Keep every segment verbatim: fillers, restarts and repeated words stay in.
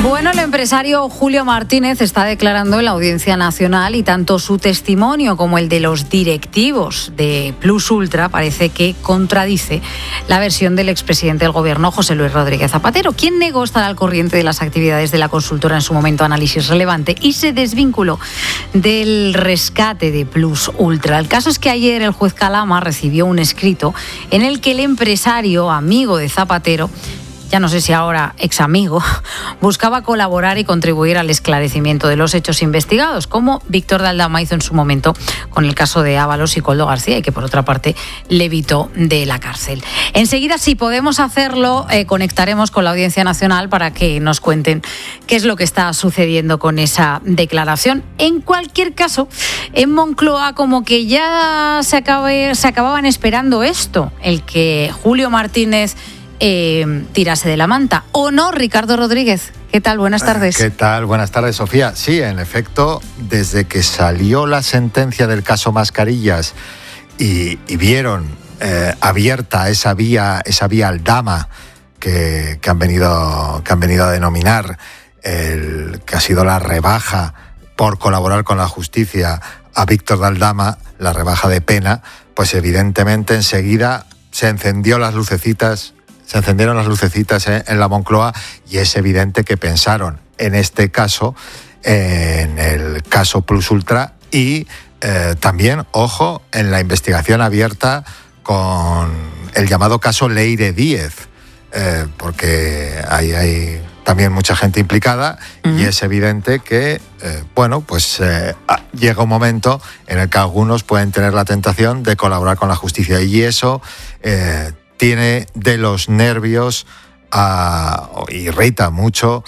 Bueno, el empresario Julio Martínez está declarando en la Audiencia Nacional y tanto su testimonio como el de los directivos de Plus Ultra parece que contradice la versión del expresidente del Gobierno, José Luis Rodríguez Zapatero, quien negó estar al corriente de las actividades de la consultora en su momento Análisis Relevante y se desvinculó del rescate de Plus Ultra. El caso es que ayer el juez Calama recibió un escrito en el que el empresario, amigo de Zapatero, ya no sé si ahora ex amigo, buscaba colaborar y contribuir al esclarecimiento de los hechos investigados, como Víctor de Aldama hizo en su momento con el caso de Ábalos y Koldo García, y que por otra parte le evitó de la cárcel. Enseguida, si podemos hacerlo, eh, conectaremos con la Audiencia Nacional para que nos cuenten qué es lo que está sucediendo con esa declaración. En cualquier caso, en Moncloa como que ya se, acabe, se acababan esperando esto, el que Julio Martínez Eh, tirase de la manta. ¿O no, Ricardo Rodríguez? ¿Qué tal? Buenas tardes. ¿Qué tal? Buenas tardes, Sofía. Sí, en efecto, desde que salió la sentencia del caso Mascarillas y, y vieron eh, abierta esa vía, esa vía Aldama que, que, han venido, que han venido a denominar, el, que ha sido la rebaja por colaborar con la justicia a Víctor de Aldama, la rebaja de pena, pues evidentemente enseguida se encendió las lucecitas Se encendieron las lucecitas en la Moncloa y es evidente que pensaron en este caso, en el caso Plus Ultra y eh, también, ojo, en la investigación abierta con el llamado caso Leire Díez, eh, porque ahí hay también mucha gente implicada uh-huh. y es evidente que, eh, bueno, pues eh, llega un momento en el que algunos pueden tener la tentación de colaborar con la justicia y eso eh, tiene de los nervios, a, irrita mucho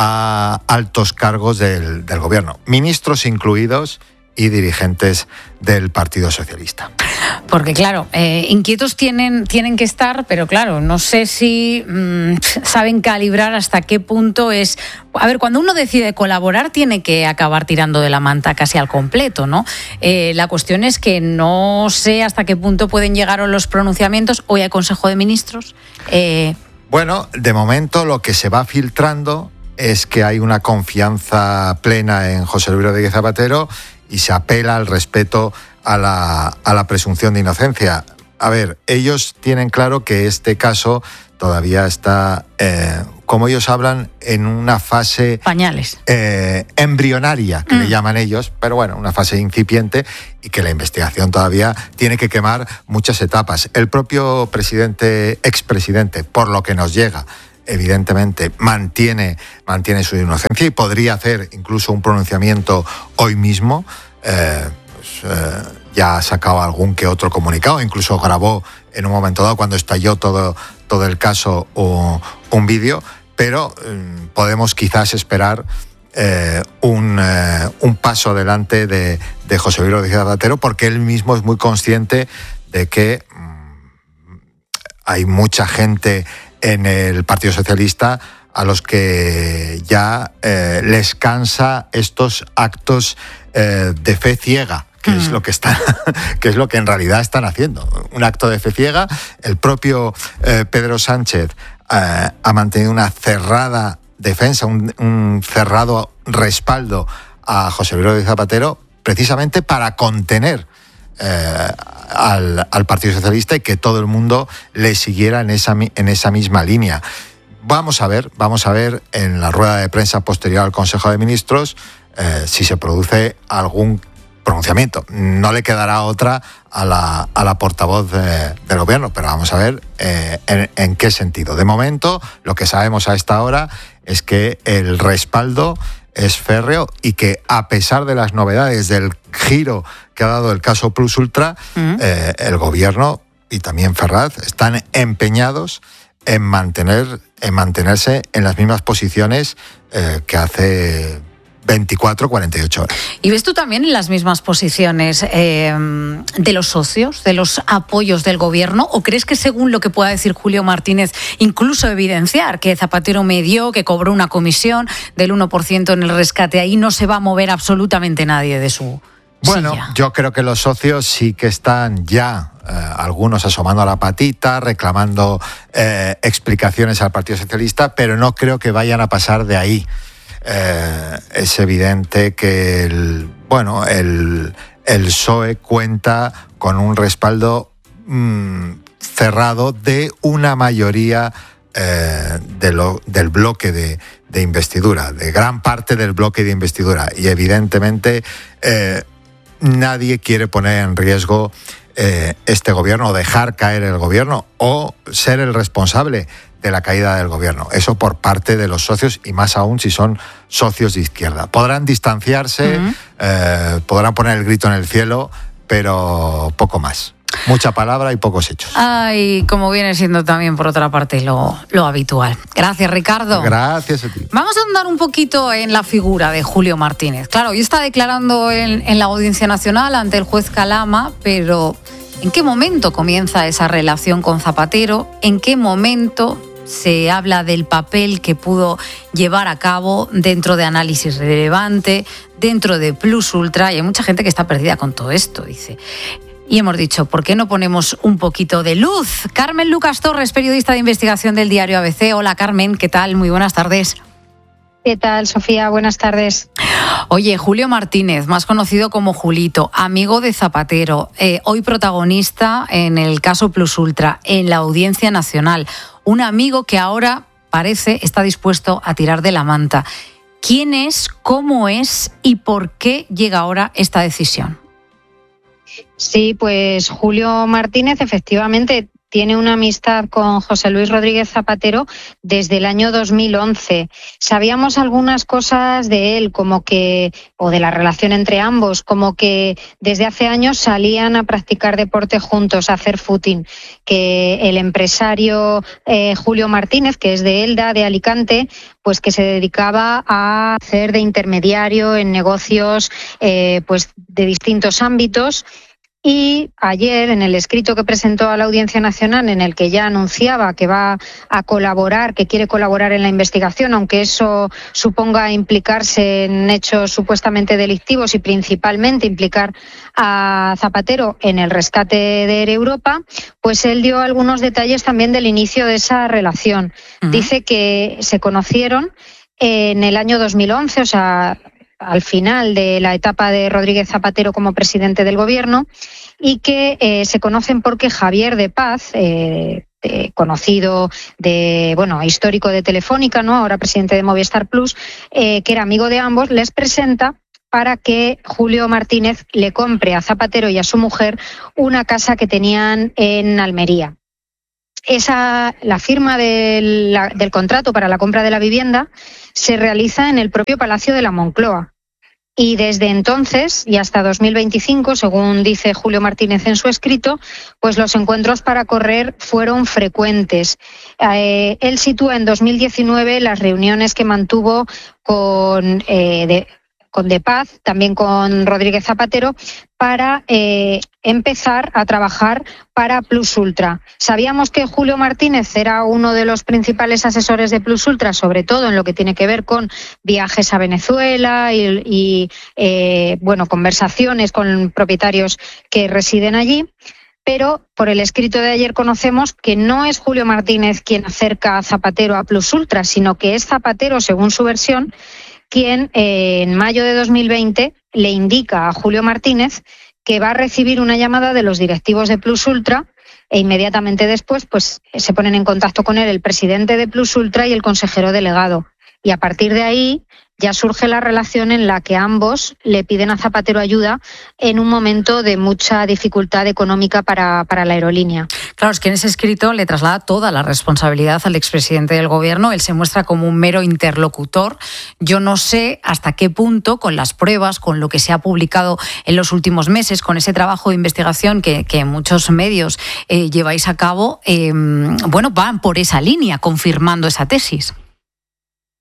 a altos cargos del, del gobierno, ministros incluidos y dirigentes del Partido Socialista. Porque claro, eh, inquietos tienen, tienen que estar, pero claro, no sé si mmm, saben calibrar hasta qué punto es... A ver, cuando uno decide colaborar tiene que acabar tirando de la manta casi al completo, ¿no? Eh, la cuestión es que no sé hasta qué punto pueden llegar los pronunciamientos. Hoy hay Consejo de Ministros. Eh... Bueno, de momento lo que se va filtrando es que hay una confianza plena en José Luis Rodríguez Zapatero y se apela al respeto a la, a la presunción de inocencia. A ver, ellos tienen claro que este caso todavía está, eh, como ellos hablan, en una fase... Pañales. Eh, embrionaria, que mm. le llaman ellos, pero bueno, una fase incipiente y que la investigación todavía tiene que quemar muchas etapas. El propio presidente, expresidente, por lo que nos llega, evidentemente mantiene, mantiene su inocencia y podría hacer incluso un pronunciamiento hoy mismo. Eh, pues, eh, ya ha sacado algún que otro comunicado, incluso grabó en un momento dado, cuando estalló todo, todo el caso, un, un vídeo, pero eh, podemos quizás esperar eh, un, eh, un paso adelante de, de José Luis Rodríguez Zapatero, porque él mismo es muy consciente de que mmm, hay mucha gente en el Partido Socialista a los que ya eh, les cansa estos actos eh, de fe ciega, que mm. es lo que están, que es lo que en realidad están haciendo. Un acto de fe ciega. El propio eh, Pedro Sánchez eh, ha mantenido una cerrada defensa, un, un cerrado respaldo a José Luis Rodríguez Zapatero, precisamente para contener Eh, al, al Partido Socialista y que todo el mundo le siguiera en esa, en esa misma línea. Vamos a ver, vamos a ver en la rueda de prensa posterior al Consejo de Ministros eh, si se produce algún pronunciamiento. No le quedará otra a la, a la portavoz de, del gobierno, pero vamos a ver eh, en, en qué sentido. De momento, lo que sabemos a esta hora es que el respaldo es férreo y que, a pesar de las novedades del giro que ha dado el caso Plus Ultra, uh-huh. eh, el gobierno y también Ferraz están empeñados en mantener, en mantenerse en las mismas posiciones eh, que hace veinticuatro, cuarenta y ocho horas. ¿Y ves tú también en las mismas posiciones eh, de los socios, de los apoyos del gobierno? ¿O crees que, según lo que pueda decir Julio Martínez, incluso evidenciar que Zapatero medió, que cobró una comisión del uno por ciento en el rescate, ahí no se va a mover absolutamente nadie de su, Bueno, silla. Yo creo que los socios sí que están ya, eh, algunos asomando a la patita, reclamando eh, explicaciones al Partido Socialista, pero no creo que vayan a pasar de ahí. Eh, es evidente que el, bueno, el, el P S O E cuenta con un respaldo mmm, cerrado de una mayoría eh, de lo, del bloque de, de investidura, de gran parte del bloque de investidura. Y evidentemente eh, nadie quiere poner en riesgo eh, este gobierno, o dejar caer el gobierno, o ser el responsable de la caída del gobierno. Eso por parte de los socios, y más aún si son socios de izquierda. Podrán distanciarse, uh-huh. eh, podrán poner el grito en el cielo, pero poco más. Mucha palabra y pocos hechos. Ay, como viene siendo también, por otra parte, lo, lo habitual. Gracias, Ricardo. Gracias a ti. Vamos a andar un poquito en la figura de Julio Martínez. Claro, hoy está declarando en, en la Audiencia Nacional ante el juez Calama, pero ¿en qué momento comienza esa relación con Zapatero? ¿En qué momento se habla del papel que pudo llevar a cabo dentro de Análisis Relevante, dentro de Plus Ultra? Y hay mucha gente que está perdida con todo esto, dice. Y hemos dicho, ¿por qué no ponemos un poquito de luz? Carmen Lucas Torres, periodista de investigación del diario A B C. Hola, Carmen, ¿qué tal? Muy buenas tardes. ¿Qué tal, Sofía? Buenas tardes. Oye, Julio Martínez, más conocido como Julito, amigo de Zapatero, eh, hoy protagonista en el caso Plus Ultra, en la Audiencia Nacional. Un amigo que ahora parece está dispuesto a tirar de la manta. ¿Quién es, cómo es y por qué llega ahora esta decisión? Sí, pues Julio Martínez efectivamente tiene una amistad con José Luis Rodríguez Zapatero desde el año dos mil once. Sabíamos algunas cosas de él, como que, o de la relación entre ambos, como que desde hace años salían a practicar deporte juntos, a hacer footing, que el empresario eh, Julio Martínez, que es de Elda, de Alicante, pues que se dedicaba a hacer de intermediario en negocios eh, pues de distintos ámbitos. Y ayer, en el escrito que presentó a la Audiencia Nacional, en el que ya anunciaba que va a colaborar, que quiere colaborar en la investigación, aunque eso suponga implicarse en hechos supuestamente delictivos y principalmente implicar a Zapatero en el rescate de Air Europa, pues él dio algunos detalles también del inicio de esa relación. Uh-huh. Dice que se conocieron en el año dos mil once, o sea, al final de la etapa de Rodríguez Zapatero como presidente del gobierno, y que eh, se conocen porque Javier de Paz, eh, eh, conocido de, bueno, histórico de Telefónica, ¿no? Ahora presidente de Movistar Plus, eh, que era amigo de ambos, les presenta para que Julio Martínez le compre a Zapatero y a su mujer una casa que tenían en Almería. Esa, la firma del, la, del contrato para la compra de la vivienda se realiza en el propio Palacio de la Moncloa. Y desde entonces y hasta dos mil veinticinco, según dice Julio Martínez en su escrito, pues los encuentros para correr fueron frecuentes. Eh, él sitúa en dos mil diecinueve las reuniones que mantuvo con eh, de, con De Paz, también con Rodríguez Zapatero, para eh, empezar a trabajar para Plus Ultra. Sabíamos que Julio Martínez era uno de los principales asesores de Plus Ultra, sobre todo en lo que tiene que ver con viajes a Venezuela y, y eh, bueno, conversaciones con propietarios que residen allí. Pero por el escrito de ayer conocemos que no es Julio Martínez quien acerca a Zapatero a Plus Ultra, sino que es Zapatero, según su versión, quien eh, en mayo de dos mil veinte le indica a Julio Martínez que va a recibir una llamada de los directivos de Plus Ultra, e inmediatamente después pues se ponen en contacto con él el presidente de Plus Ultra y el consejero delegado. Y a partir de ahí ya surge la relación en la que ambos le piden a Zapatero ayuda en un momento de mucha dificultad económica para, para la aerolínea. Claro, es que en ese escrito le traslada toda la responsabilidad al expresidente del gobierno. Él se muestra como un mero interlocutor. Yo no sé hasta qué punto, con las pruebas, con lo que se ha publicado en los últimos meses, con ese trabajo de investigación que, que muchos medios eh, lleváis a cabo, eh, bueno, van por esa línea, confirmando esa tesis.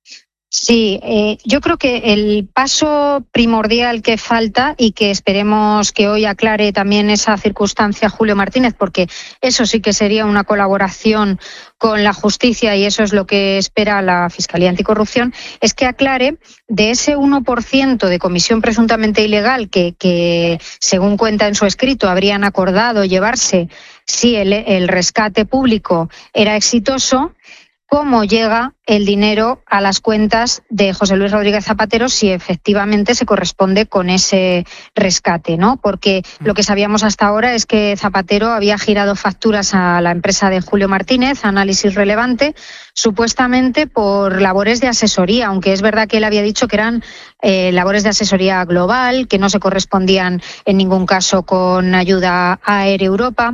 Sí, eh, yo creo que el paso primordial que falta y que esperemos que hoy aclare también esa circunstancia Julio Martínez, porque eso sí que sería una colaboración con la justicia y eso es lo que espera la Fiscalía Anticorrupción, es que aclare de ese uno por ciento de comisión presuntamente ilegal que, que según cuenta en su escrito, habrían acordado llevarse si el, el rescate público era exitoso, cómo llega el dinero a las cuentas de José Luis Rodríguez Zapatero si efectivamente se corresponde con ese rescate, ¿no? Porque lo que sabíamos hasta ahora es que Zapatero había girado facturas a la empresa de Julio Martínez, Análisis Relevante, supuestamente por labores de asesoría, aunque es verdad que él había dicho que eran eh, labores de asesoría global, que no se correspondían en ningún caso con ayuda a Air Europa.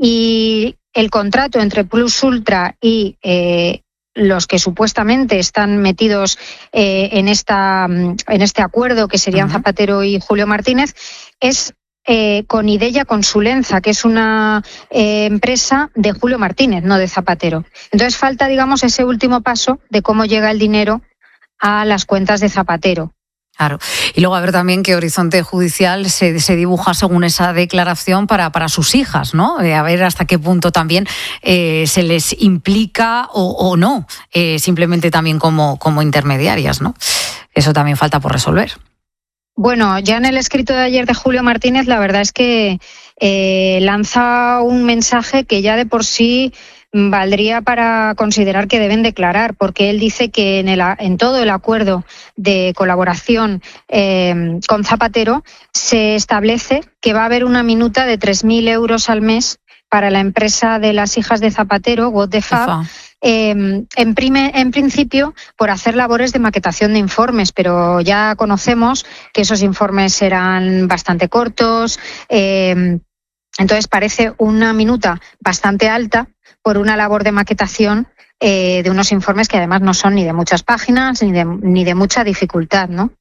Y el contrato entre Plus Ultra y eh, los que supuestamente están metidos eh, en esta en este acuerdo, que serían uh-huh. Zapatero y Julio Martínez, es eh, con Ideya Consulenza, que es una eh, empresa de Julio Martínez, no de Zapatero. Entonces falta, digamos, ese último paso de cómo llega el dinero a las cuentas de Zapatero. Claro. Y luego a ver también qué horizonte judicial se, se dibuja según esa declaración para, para sus hijas, ¿no? Eh, a ver hasta qué punto también eh, se les implica o, o no, eh, simplemente también como, como intermediarias, ¿no? Eso también falta por resolver. Bueno, ya en el escrito de ayer de Julio Martínez, la verdad es que eh, lanza un mensaje que ya de por sí valdría para considerar que deben declarar, porque él dice que en, el, en todo el acuerdo de colaboración eh, con Zapatero se establece que va a haber una minuta de tres mil euros al mes para la empresa de las hijas de Zapatero, What the Fab, eh, en, prime, en principio por hacer labores de maquetación de informes, pero ya conocemos que esos informes serán bastante cortos, eh, entonces parece una minuta bastante alta por una labor de maquetación eh, de unos informes que además no son ni de muchas páginas ni de, ni de mucha dificultad, ¿no?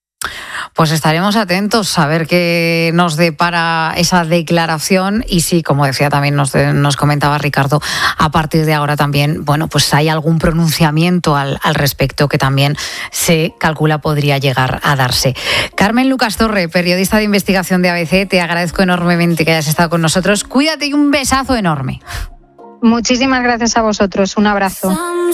Pues estaremos atentos a ver qué nos depara esa declaración y si, como decía también nos, nos comentaba Ricardo, a partir de ahora también, bueno, pues hay algún pronunciamiento al, al respecto que también se calcula podría llegar a darse. Carmen Lucas Torre, periodista de investigación de A B C, te agradezco enormemente que hayas estado con nosotros. Cuídate y un besazo enorme. Muchísimas gracias a vosotros. Un abrazo.